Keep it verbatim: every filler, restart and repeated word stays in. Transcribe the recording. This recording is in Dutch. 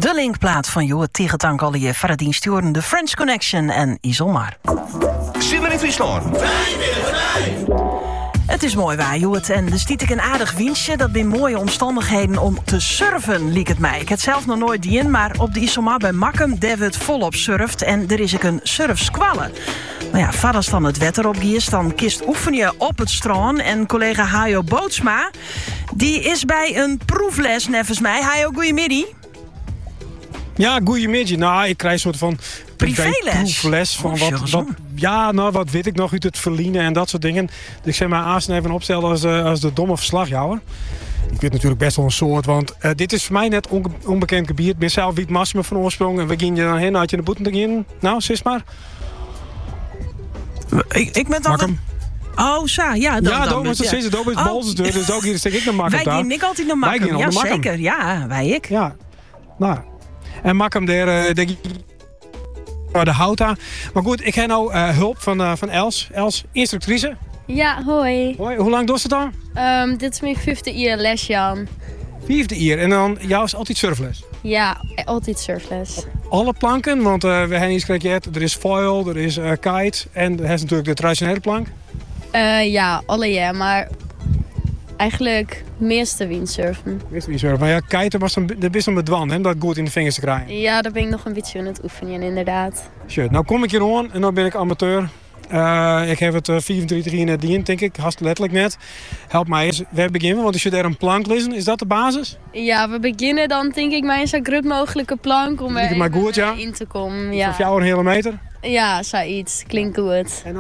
De linkplaat van Joe Tegentank alweer Faradien Sturen, de French Connection en Iselmar. Simmer in Friesland. Het is mooi waar, Joet. En er stiet ik een aardig winstje. Dat zijn mooie omstandigheden om te surfen, liek het mij. Ik heb het zelf nog nooit dien, maar op de Iselmar bij Makkum deed het volop surft. En er is ook een surfsqualle. Nou ja, vader dan het wetter op giest, dan kist oefenen op het strand. En collega Hajo Bootsma, die is bij een proefles nevens mij. Hajo, goeiemiddag. Ja, goeiemiddag. Nou, ik krijg een soort van privéles. proefles van oh, wat, wat, ja, nou, wat weet ik nog uit het verliezen en dat soort dingen. Dus ik zeg maar Aas even opstellen als, uh, als de domme verslagjouwer. Ik weet natuurlijk best wel een soort, want uh, dit is voor mij net onge onbekend gebied. Ik ben zelf Wiet Massima van oorsprong en we gingen je dan heen, had je de boeten te gaan. Nou, sis maar. Ik, ik ben dan... Makkum. Oh, zo, ja. Dan, ja, dan, dat is het. Dat is oh. Bolsens deur, dus ook hier stek ik naar Makkum. Wij gingen ik altijd naar Makkum. Ja, zeker. Ja, wij ik. Ja, nou. En Makkum daar, uh, denk ik... de Houta. Maar goed, ik heb nou uh, hulp van, uh, van Els. Els, instructrice. Ja, hoi. Hoi, hoe lang doet het dan? Um, dit is mijn vijfde jaar les, Jan. Vijfde jaar. En dan jou is altijd surfles? Ja, altijd surfles. Alle planken, want uh, we hebben iets gekregen. Er is foil, er is uh, kite en er is natuurlijk de traditionele plank. Uh, ja, alle jaar, maar eigenlijk meeste windsurfen. Meeste windsurfen. Maar ja, kiten was dan de best een bedwang, hè, dat goed in de vingers te krijgen. Ja, daar ben ik nog een beetje aan het oefenen, inderdaad. Shit, nou kom ik hier aan en dan ben ik amateur. Uh, ik heb het uh, vierentwintig jaar net dien, denk ik, haast letterlijk net. Help mij eens, we beginnen, want als je daar een plank lezen, is dat de basis? Ja, we beginnen dan denk ik met een zo groot mogelijke plank om er maar goed, ja. in te komen. Ja. Voor jou een hele meter? Ja, zoiets. Klinkt goed.